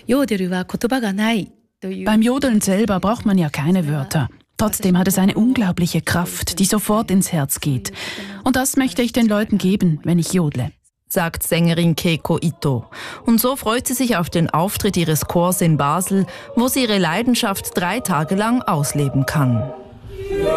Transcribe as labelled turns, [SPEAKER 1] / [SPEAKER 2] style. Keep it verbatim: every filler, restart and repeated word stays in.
[SPEAKER 1] Beim Jodeln selber braucht man ja keine Wörter. Trotzdem hat es eine unglaubliche Kraft, die sofort ins Herz geht. Und das möchte ich den Leuten geben, wenn ich jodle,
[SPEAKER 2] sagt Sängerin Keiko Ito. Und so freut sie sich auf den Auftritt ihres Chors in Basel, wo sie ihre Leidenschaft drei Tage lang ausleben kann.